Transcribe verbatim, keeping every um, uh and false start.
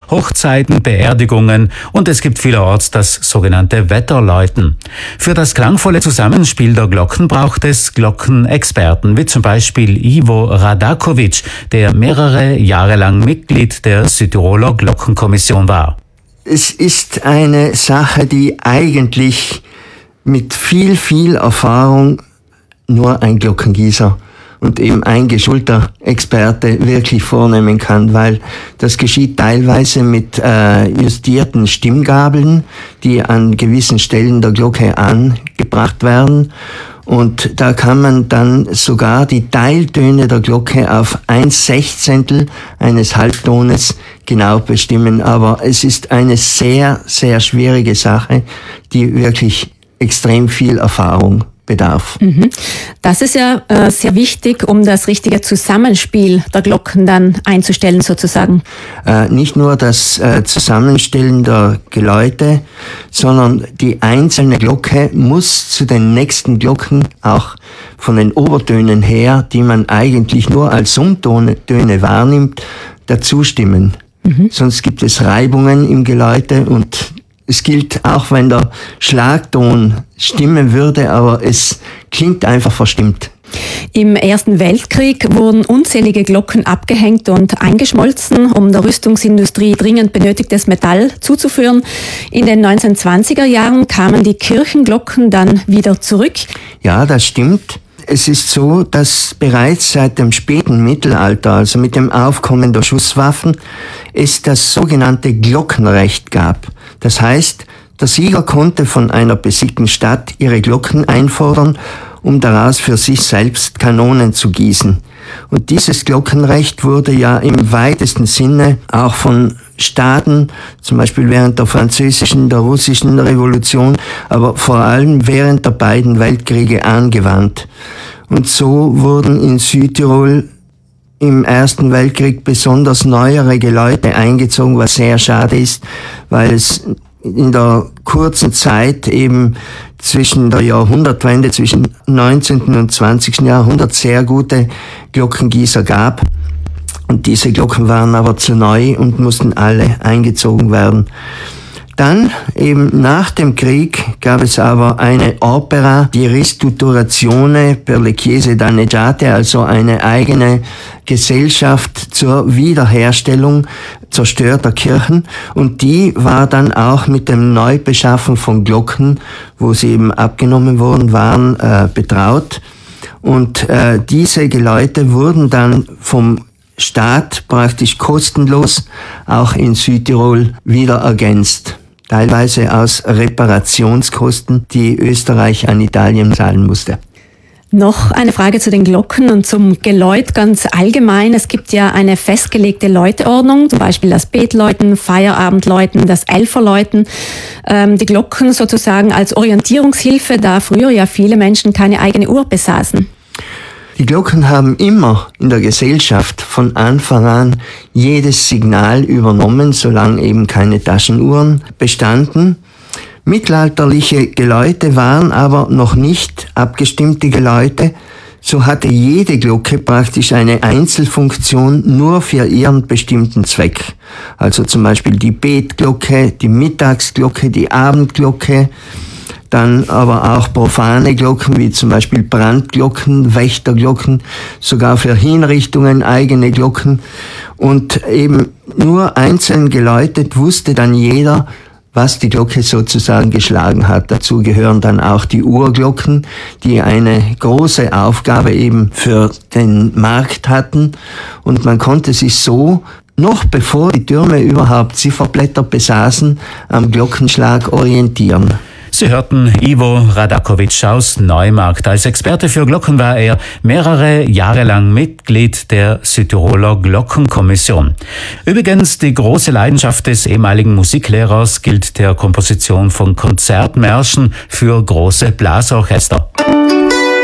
Hochzeiten, Beerdigungen und es gibt vielerorts das sogenannte Wetterläuten. Für das klangvolle Zusammenspiel der Glocken braucht es Glockenexperten, wie zum Beispiel Ivo Radakovic, der mehrere Jahre lang Mitglied der Südtiroler Glockenkommission war. Es ist eine Sache, die eigentlich mit viel, viel Erfahrung nur ein Glockengießer und eben ein geschulter Experte wirklich vornehmen kann, weil das geschieht teilweise mit äh, justierten Stimmgabeln, die an gewissen Stellen der Glocke angebracht werden. Und da kann man dann sogar die Teiltöne der Glocke auf ein Sechzehntel eines Halbtones genau bestimmen. Aber es ist eine sehr, sehr schwierige Sache, die wirklich extrem viel Erfahrung bedarf. Das ist ja äh, sehr wichtig, um das richtige Zusammenspiel der Glocken dann einzustellen sozusagen. Äh, nicht nur das äh, Zusammenstellen der Geläute, sondern die einzelne Glocke muss zu den nächsten Glocken auch von den Obertönen her, die man eigentlich nur als Summtöne wahrnimmt, dazu stimmen. Mhm. Sonst gibt es Reibungen im Geläute und es gilt auch, wenn der Schlagton stimmen würde, aber es klingt einfach verstimmt. Im Ersten Weltkrieg wurden unzählige Glocken abgehängt und eingeschmolzen, um der Rüstungsindustrie dringend benötigtes Metall zuzuführen. In den neunzehnhundertzwanziger Jahren kamen die Kirchenglocken dann wieder zurück. Ja, das stimmt. Es ist so, dass bereits seit dem späten Mittelalter, also mit dem Aufkommen der Schusswaffen, es das sogenannte Glockenrecht gab. Das heißt, der Sieger konnte von einer besiegten Stadt ihre Glocken einfordern, um daraus für sich selbst Kanonen zu gießen. Und dieses Glockenrecht wurde ja im weitesten Sinne auch von Staaten, zum Beispiel während der französischen, der russischen Revolution, aber vor allem während der beiden Weltkriege angewandt. Und so wurden in Südtirol im Ersten Weltkrieg besonders neuere Geläute eingezogen, was sehr schade ist, weil es in der kurzen Zeit eben zwischen der Jahrhundertwende, zwischen neunzehnten und zwanzigsten Jahrhundert sehr gute Glockengießer gab. Und diese Glocken waren aber zu neu und mussten alle eingezogen werden. Dann, eben nach dem Krieg, gab es aber eine Opera, die Ristrutturazione per le Chiese danneggiate, also eine eigene Gesellschaft zur Wiederherstellung zerstörter Kirchen. Und die war dann auch mit dem Neubeschaffen von Glocken, wo sie eben abgenommen worden waren, äh, betraut. Und äh, diese Geläute wurden dann vom Staat praktisch kostenlos auch in Südtirol wieder ergänzt. Teilweise aus Reparationskosten, die Österreich an Italien zahlen musste. Noch eine Frage zu den Glocken und zum Geläut ganz allgemein. Es gibt ja eine festgelegte Läuteordnung, zum Beispiel das Betläuten, Feierabendläuten, das Elferläuten. Ähm, die Glocken sozusagen als Orientierungshilfe, da früher ja viele Menschen keine eigene Uhr besaßen. Die Glocken haben immer in der Gesellschaft von Anfang an jedes Signal übernommen, solange eben keine Taschenuhren bestanden. Mittelalterliche Geläute waren aber noch nicht abgestimmte Geläute. So hatte jede Glocke praktisch eine Einzelfunktion nur für ihren bestimmten Zweck. Also zum Beispiel die Betglocke, die Mittagsglocke, die Abendglocke. Dann aber auch profane Glocken, wie zum Beispiel Brandglocken, Wächterglocken, sogar für Hinrichtungen eigene Glocken. Und eben nur einzeln geläutet wusste dann jeder, was die Glocke sozusagen geschlagen hat. Dazu gehören dann auch die Uhrglocken, die eine große Aufgabe eben für den Markt hatten. Und man konnte sich so, noch bevor die Türme überhaupt Zifferblätter besaßen, am Glockenschlag orientieren. Sie hörten Ivo Radakovic aus Neumarkt. Als Experte für Glocken war er mehrere Jahre lang Mitglied der Südtiroler Glockenkommission. Übrigens, die große Leidenschaft des ehemaligen Musiklehrers gilt der Komposition von Konzertmärschen für große Blasorchester.